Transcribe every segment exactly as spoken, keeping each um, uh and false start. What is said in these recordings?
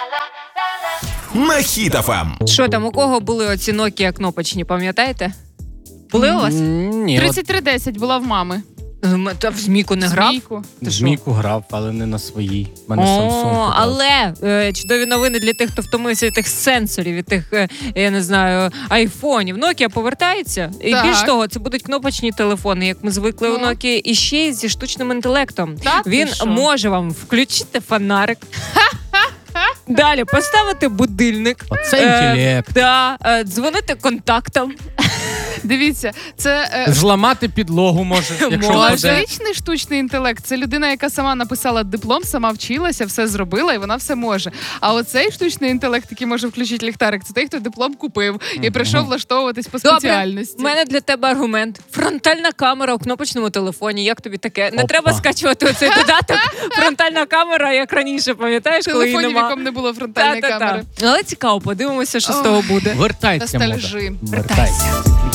На Хіт еф ем. Що там, у кого були оці Nokia кнопочні, пам'ятаєте? Були у вас? Ні, тридцять три десять була в мами. М, Та в Змійку не грав? Змійку. в Змійку грав, але не на своїй. У мене Samsung. О, грав. але е, чудові новини для тих, хто втомився від тих сенсорів, від тих, е, я не знаю, айфонів. Nokia повертається. І Так. більш того, це будуть кнопочні телефони, як ми звикли у Ну. Nokia, і ще й зі штучним інтелектом. Так, ти Він що? може вам включити фонарик. Далі поставити будильник. Оце Е, інтелект. Да, е, дзвонити контактам. Дивіться, це е, Зламати підлогу може, якщо Може. буде. класичний штучний інтелект. Це людина, яка сама написала диплом, сама вчилася, все зробила, і вона все може. А оцей штучний інтелект, який може включити ліхтарик, це той, хто диплом купив і прийшов влаштовуватись по Добре, спеціальності. у мене для тебе аргумент. Фронтальна камера у кнопочному телефоні. Як тобі таке? Не Опа. треба скачувати оцей додаток. Фронтальна камера, як раніше, пам'ятаєш, В коли її телефоні, в нема. якому не було фронтальної Та-та-та. камери. Але цікаво, подивимося, що з Ох. того буде. Вертайся, мода. Ностальжі. Вертайся.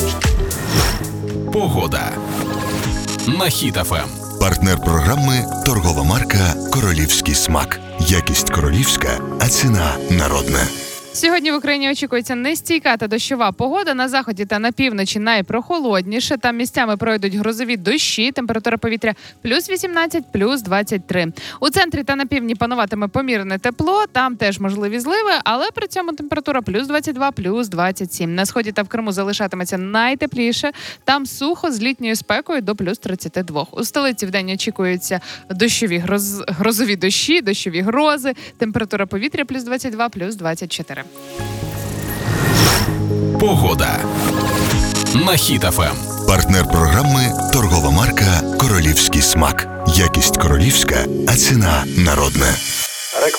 Погода. На Хіт еф ем. Партнер програми – торгова марка «Королівський смак». Якість королівська, а ціна народна. Сьогодні в Україні очікується нестійка та дощова погода. На заході та на півночі найпрохолодніше. Там місцями пройдуть грозові дощі. Температура повітря плюс вісімнадцять, плюс двадцять три. У центрі та на півдні пануватиме помірне тепло. Там теж можливі зливи, але при цьому температура плюс двадцять два, плюс двадцять сім. На сході та в Криму залишатиметься найтепліше. Там сухо з літньою спекою до плюс тридцять два. У столиці вдень очікуються дощові гроз... грозові дощі, дощові грози. Температура повітря плюс двадцять два, плюс двадцять чотири. Погода. На Хіт еф ем. Партнер програми – торгова марка «Королівський смак». Якість королівська, а ціна народна.